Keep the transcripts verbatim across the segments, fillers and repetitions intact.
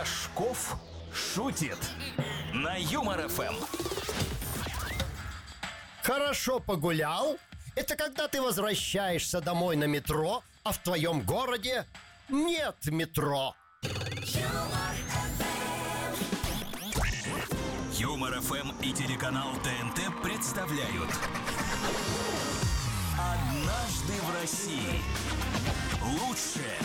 Рожков шутит на Юмор ФМ. Хорошо погулял? Это когда ты возвращаешься домой на метро, а в твоем городе нет метро. Юмор ФМ и телеканал ТНТ представляют «Однажды в России». Лучшее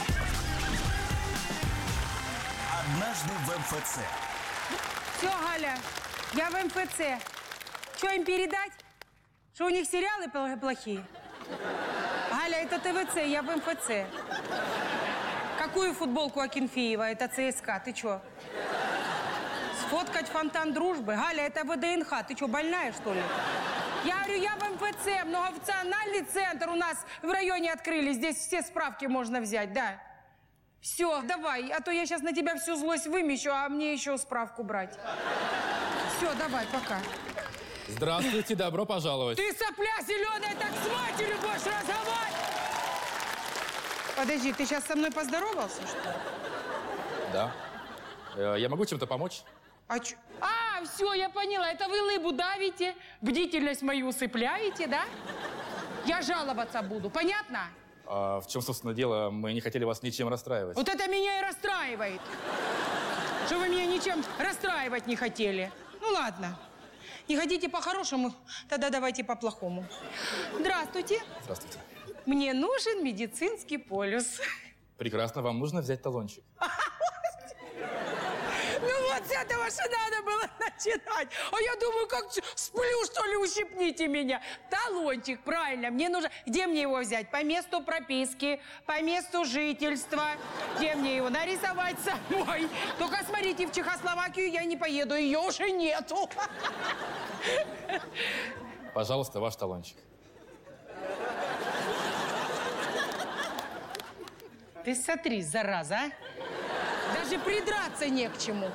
«Однажды в МФЦ». Все, Галя, я в МФЦ. Что им передать? Что у них сериалы плохие? Галя, это ТВЦ, я в МФЦ. Какую футболку Акинфеева? Это ЦСКА, ты чё? Сфоткать фонтан дружбы? Галя, это ВДНХ, ты чё, больная, что ли? Я говорю, я в МФЦ, многофункциональный центр у нас в районе открыли. Здесь все справки можно взять, да. Все, давай, а то я сейчас на тебя всю злость вымещу, а мне еще справку брать. Все, давай, пока. Здравствуйте, добро пожаловать. Ты, сопля зеленая, так с матерью будешь разговаривать! Подожди, ты сейчас со мной поздоровался, что ли? Да. Э, я могу чем-то помочь? А, чё? А, все, я поняла, это вы лыбу давите, бдительность мою усыпляете, да? Я жаловаться буду, понятно? А в чем, собственно, дело? Мы не хотели вас ничем расстраивать. Вот это меня и расстраивает. Что вы меня ничем расстраивать не хотели. Ну ладно. Не хотите по-хорошему, тогда давайте по-плохому. Здравствуйте. Здравствуйте. Мне нужен медицинский полюс. Прекрасно, вам нужно взять талончик. Ну вот с этого же надо было начинать. А я думаю, как сплю, что ли, ущипните меня. Талончик, правильно, мне нужно... Где мне его взять? По месту прописки, по месту жительства. Где мне его нарисовать самой? Только смотрите, в Чехословакию я не поеду, ее уже нету. Пожалуйста, ваш талончик. Ты смотри, зараза, а? Даже придраться не к чему.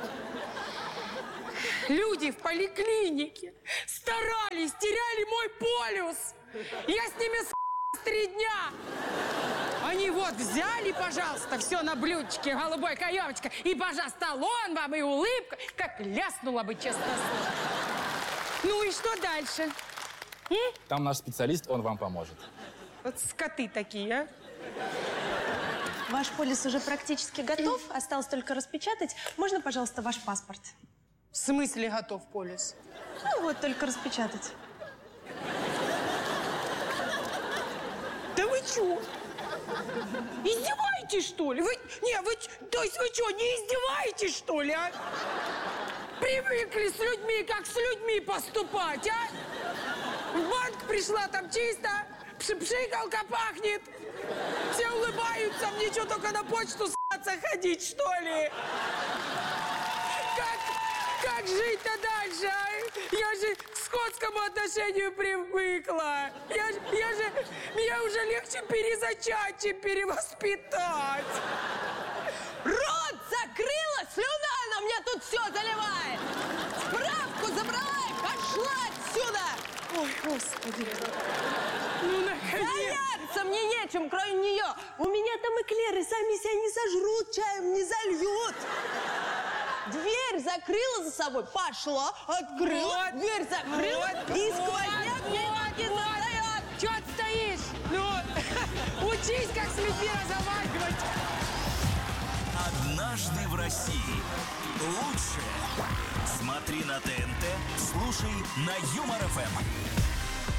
Люди в поликлинике старались, теряли мой полюс. Я с ними с*** три дня. Они вот взяли, пожалуйста, все на блюдечке, голубой каемочка. И, пожалуйста, талон вам, и улыбка. Как ляснула бы, честно слово. Ну и что дальше? М? Там наш специалист, он вам поможет. Вот скоты такие, а. Ваш полис уже практически готов. Осталось только распечатать. Можно, пожалуйста, ваш паспорт? В смысле готов полис? Ну вот, только распечатать. Да вы чё? Издеваетесь, что ли? Вы, не, вы, то есть вы что, не издеваетесь, что ли, а? Привыкли с людьми, как с людьми поступать, а? В банк пришла, там чисто, пшикалка пахнет. Все улыбаются, мне что, только на почту с***ться ходить, что ли? Как, как жить-то дальше, а? Я же к скотскому отношению привыкла. Я, ж- я же, мне уже легче перезачать, чем перевоспитать. Рот закрыла, слюна на мне тут все заливает. Справку забрала и пошла отсюда. Ой, Господи. Ну, наконец. Заняться мне нечем, кроме нее. У меня там эклеры сами себя не сожрут, чаем не зальют. Дверь закрыла за собой, пошла, открыла, Вот, дверь закрыла, вот, и вот, сквозняк вот, мне ноги вот. задает. Чё ты стоишь? Ну, учись, как с людьми разговаривать. «Однажды в России». Лучшее смотри на ТНТ, слушай на Юмор ФМ.